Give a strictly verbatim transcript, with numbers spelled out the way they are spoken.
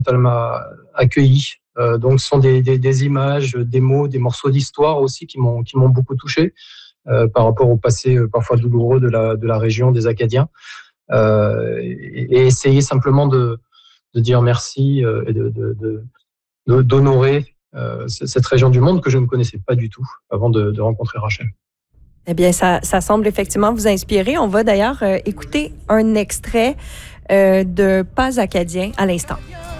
Elle m'a accueilli. Euh, donc, ce sont des, des, des images, des mots, des morceaux d'histoire aussi qui m'ont, qui m'ont beaucoup touché euh, par rapport au passé euh, parfois douloureux de la, de la région des Acadiens. Euh, et, et essayer simplement de, de dire merci euh, et de, de, de, de, d'honorer euh, cette région du monde que je ne connaissais pas du tout avant de, de rencontrer Rachel. Eh bien, ça, ça semble effectivement vous inspirer. On va d'ailleurs euh, écouter un extrait euh, de Pas acadien à l'instant.